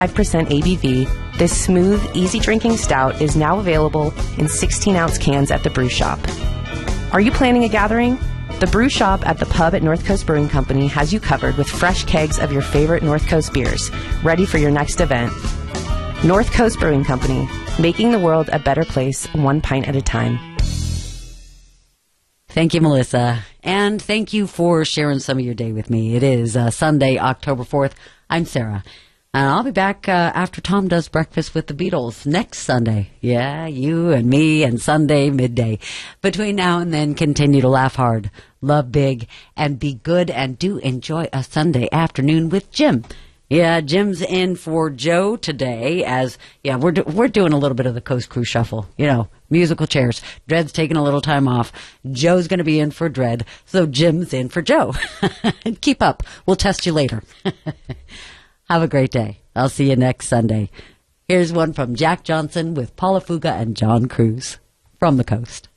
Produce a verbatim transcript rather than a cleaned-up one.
five percent A B V, this smooth, easy-drinking stout is now available in sixteen-ounce cans at the Brew Shop. Are you planning a gathering? The Brew Shop at the pub at North Coast Brewing Company has you covered with fresh kegs of your favorite North Coast beers, ready for your next event. North Coast Brewing Company, making the world a better place one pint at a time. Thank you, Melissa. And thank you for sharing some of your day with me. It is uh, Sunday, October fourth. I'm Sarah. And I'll be back uh, after Tom does Breakfast with the Beatles next Sunday. Yeah, you and me and Sunday midday. Between now and then, continue to laugh hard, love big, and be good, and do enjoy a Sunday afternoon with Jim. Yeah, Jim's in for Joe today as, yeah, we're do- we're doing a little bit of the Coast Crew Shuffle. You know, musical chairs. Dred's taking a little time off. Joe's going to be in for Dred, so Jim's in for Joe. Keep up. We'll test you later. Have a great day. I'll see you next Sunday. Here's one from Jack Johnson with Paula Fuga and John Cruz from the coast.